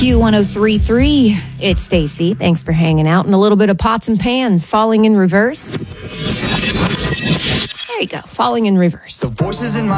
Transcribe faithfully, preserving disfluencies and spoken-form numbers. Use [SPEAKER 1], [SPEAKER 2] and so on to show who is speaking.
[SPEAKER 1] Q one oh three point three. It's Stacy. Thanks for hanging out. And a little bit of Pots and Pans falling in reverse. There you go. Falling in reverse.
[SPEAKER 2] The voices in my